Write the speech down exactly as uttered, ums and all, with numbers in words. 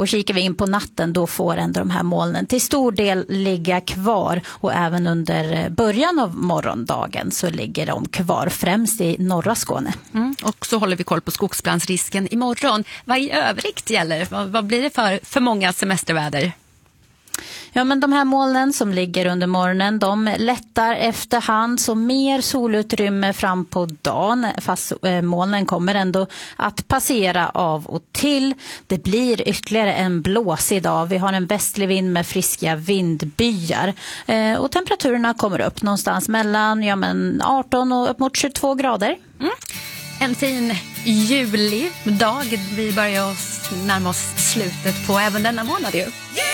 Och kikar vi in på natten, då får ändå de här molnen till stor del ligga kvar, och även under början av morgondagen så ligger de kvar främst i norra Skåne. Mm. Och så håller vi koll på skogsbrandsrisken imorgon. Vad i övrigt gäller? Vad, vad blir det för, för många semesterväder? Ja, men de här molnen som ligger under morgonen, de lättar efterhand, så mer solutrymme fram på dagen, fast eh, molnen kommer ändå att passera av och till. Det blir ytterligare en blåsig dag. Vi har en västlig vind med friska vindbyar, eh, och temperaturerna kommer upp någonstans mellan ja, men arton och upp mot tjugotvå grader. Mm. En fin julidag. Vi börjar oss närma oss slutet på även denna månad ju.